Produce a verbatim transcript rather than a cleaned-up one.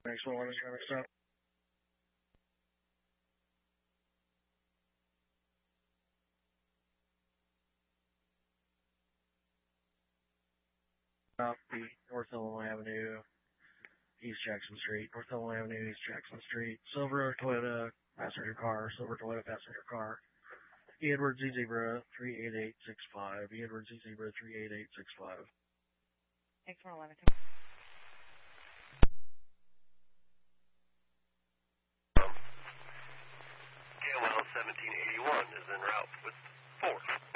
Thanks for letting us stop. Off the North Illinois Avenue, East Jackson Street. North Illinois Avenue, East Jackson Street. Silver Toyota passenger car. Silver Toyota passenger car. E. Edwards Z Zebra three eight eight six five. E. Edwards Z Zebra three eight eight six five. Thanks for eleven. K O L seventeen eighty-one is en route with four.